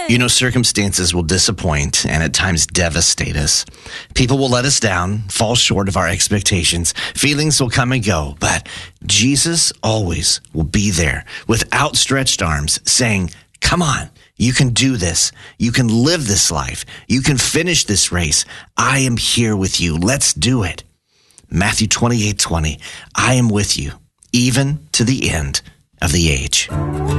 You know, circumstances will disappoint and at times devastate us. People will let us down, fall short of our expectations. Feelings will come and go, but Jesus always will be there with outstretched arms saying, come on, you can do this. You can live this life. You can finish this race. I am here with you. Let's do it. Matthew 28:20, I am with you, even to the end of the age.